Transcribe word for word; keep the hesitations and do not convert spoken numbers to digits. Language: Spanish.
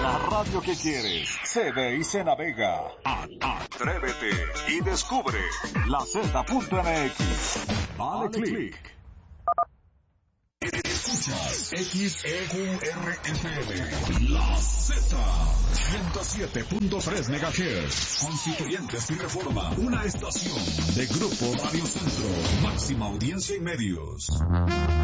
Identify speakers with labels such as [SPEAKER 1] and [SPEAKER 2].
[SPEAKER 1] La radio que quieres se ve y se navega. Atrévete y descubre la Z.mx. Dale click. Escuchas X E Q R F M. La Z. ciento siete punto tres megahertz. Constituyentes y Reforma. Una estación de Grupo Radio Centro. Máxima audiencia en medios.